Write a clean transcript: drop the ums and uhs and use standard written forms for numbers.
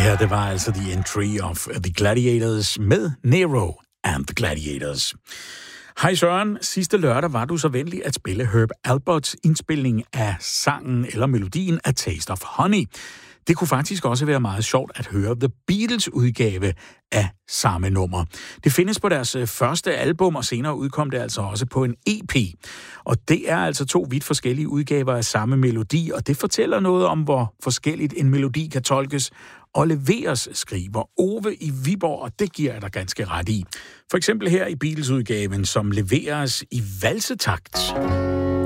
her, det var altså The Entry of the Gladiators med Nero and the Gladiators. Hej Søren, sidste lørdag var du så venlig at spille Herb Alperts indspilning af sangen eller melodien A Taste of Honey. Det kunne faktisk også være meget sjovt at høre The Beatles udgave af samme nummer. Det findes på deres første album, og senere udkom det altså også på en EP. Og det er altså 2 vidt forskellige udgaver af samme melodi, og det fortæller noget om, hvor forskelligt en melodi kan tolkes og leveres, skriver Ove i Viborg, og det giver jeg dig ganske ret i. For eksempel her i Beatles-udgaven, som leveres i valsetakt.